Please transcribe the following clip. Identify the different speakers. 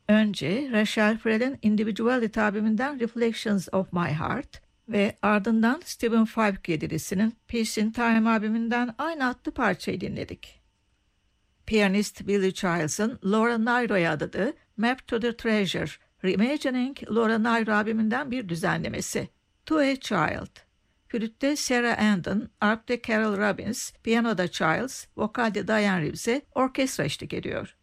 Speaker 1: Önce Rachel Frell'in Individuality albümünden Reflections of My Heart ve ardından Stephen Falk yedilisinin Peace in Time albümünden aynı adlı parçayı dinledik. Piyanist Billy Childs'ın Laura Nyro'ya adadığı Map to the Treasure, Reimagining Laura Nyro albümünden bir düzenlemesi. To a Child. Flütte Sarah Andon, arpte Carol Robbins, piyanoda Childs, vokalde Diane Reeves'e orkestra eşlik ediyor.